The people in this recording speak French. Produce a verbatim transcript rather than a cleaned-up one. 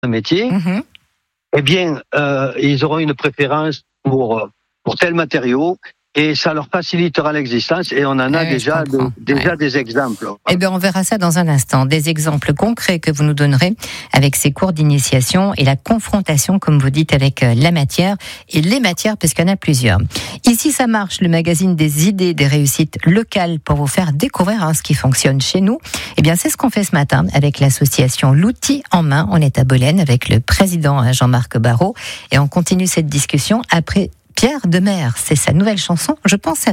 de métier, mmh. eh bien, euh, ils auront une préférence pour, pour tel matériau. Et ça leur facilitera l'existence et on en a oui, déjà, de, déjà ouais. des exemples. Eh bien, on verra ça dans un instant. Des exemples concrets que vous nous donnerez avec ces cours d'initiation et la confrontation, comme vous dites, avec la matière et les matières, parce qu'il y en a plusieurs. Ici, ça marche, le magazine des idées, des réussites locales pour vous faire découvrir hein, ce qui fonctionne chez nous. Eh bien, c'est ce qu'on fait ce matin avec l'association L'Outil en Main. On est à Bolène avec le président Jean-Marc Barrault et on continue cette discussion après Pierre Demers, c'est sa nouvelle chanson « Je pense à vous ».